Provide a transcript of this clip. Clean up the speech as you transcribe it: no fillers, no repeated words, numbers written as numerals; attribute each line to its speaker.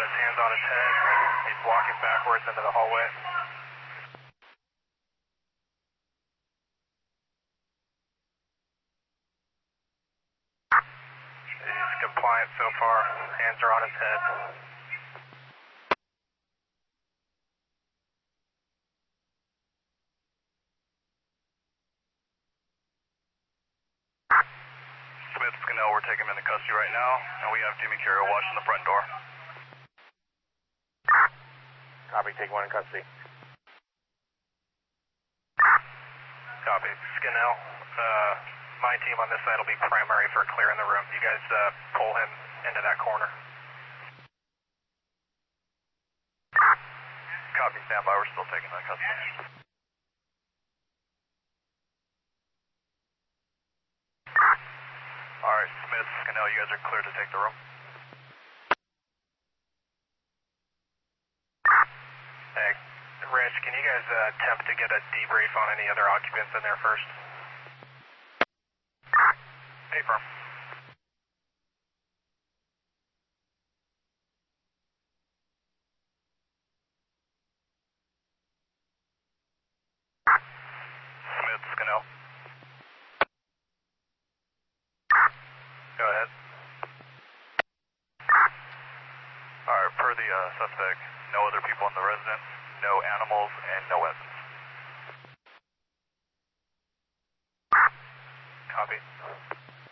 Speaker 1: his hands on his head. He's walking backwards into the hallway. He's compliant so far. Hands are on his head. Smith, Scannell, we're taking him into custody right now, and we have Jimmy Carroll watching the front door.
Speaker 2: Copy, take one in custody.
Speaker 1: Copy. Scannell, my team on this side will be primary for clearing the room. You guys pull him into that corner.
Speaker 2: Copy, stand by, we're still taking that custody. Alright, Smith, Scannell, you guys are clear to take the room.
Speaker 1: Hey, Rich, can you guys attempt to get a debrief on any other occupants in there first?
Speaker 2: Hey, firm. Smith, Scannell.
Speaker 1: Go ahead.
Speaker 2: Alright, per the suspect, no other people in the residence, no animals, and no weapons.
Speaker 1: Copy.